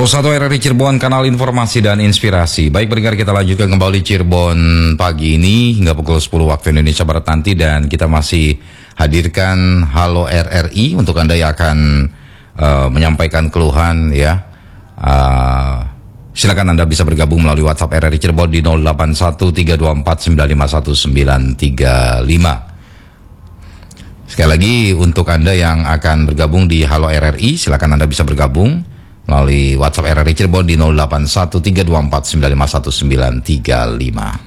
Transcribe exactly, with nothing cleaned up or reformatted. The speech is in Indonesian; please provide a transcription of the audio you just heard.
seratus satu R R I Cirebon, kanal informasi dan inspirasi. Baik pendengar, kita lanjutkan kembali Cirebon pagi ini hingga pukul sepuluh waktu Indonesia Barat nanti, dan kita masih hadirkan Halo R R I untuk Anda yang akan uh, menyampaikan keluhan ya. Uh, silakan Anda bisa bergabung melalui WhatsApp R R I Cirebon di nol delapan satu tiga dua empat sembilan lima satu sembilan tiga lima. Sekali lagi untuk Anda yang akan bergabung di Halo R R I, silakan Anda bisa bergabung melalui WhatsApp R R I Cirebon di nol delapan satu tiga dua empat sembilan lima satu sembilan tiga lima.